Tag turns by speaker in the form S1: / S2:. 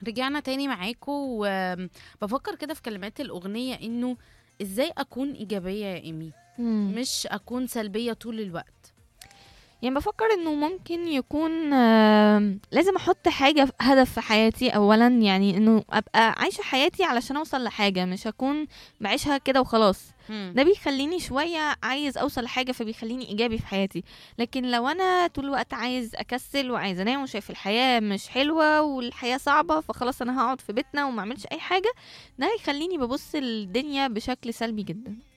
S1: رجعنا تاني معاكم وبفكر كده في كلمات الأغنية إنه إزاي أكون إيجابية يا إيمي،
S2: مم.
S1: مش أكون سلبية طول الوقت.
S2: يعني بفكر انه ممكن يكون لازم احط حاجة هدف في حياتي اولا، يعني انه ابقى عايشة حياتي علشان اوصل لحاجة، مش هكون بعيشها كده وخلاص.
S1: مم.
S2: ده بيخليني شوية عايز اوصل لحاجة، فبيخليني ايجابي في حياتي. لكن لو انا طول الوقت عايز اكسل وعايز انام وشايف الحياة مش حلوة والحياة صعبة، فخلاص انا هقعد في بيتنا وما اعملش اي حاجة. ده هيخليني ببص الدنيا بشكل سلبي جدا.